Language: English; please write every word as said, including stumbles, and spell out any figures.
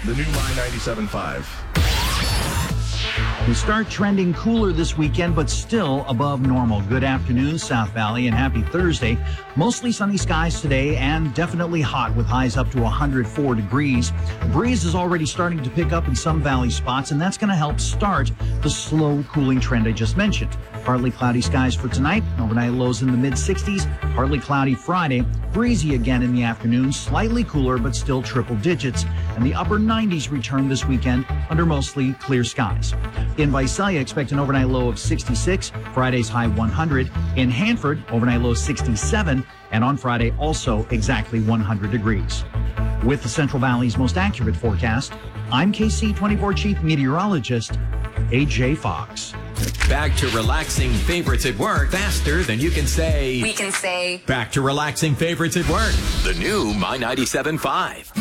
The new My ninety-seven point five. We start trending cooler this weekend, but still above normal. Good afternoon, South Valley, and happy Thursday. Mostly sunny skies today and definitely hot with highs up to one hundred four degrees. The breeze is already starting to pick up in some valley spots, and that's going to help start the slow cooling trend I just mentioned. Partly cloudy skies for tonight. Overnight lows in the mid sixties. Partly cloudy Friday. Breezy again in the afternoon. Slightly cooler, but still triple digits. And the upper nineties return this weekend under mostly clear skies. In Visalia, expect an overnight low of sixty-six. Friday's high one hundred. In Hanford, overnight low sixty-seven. And on Friday, also exactly one hundred degrees. With the Central Valley's most accurate forecast, I'm K C twenty-four Chief Meteorologist A J Fox. Back to relaxing favorites at work faster than you can say. We can say. Back to relaxing favorites at work. The new My ninety-seven point five.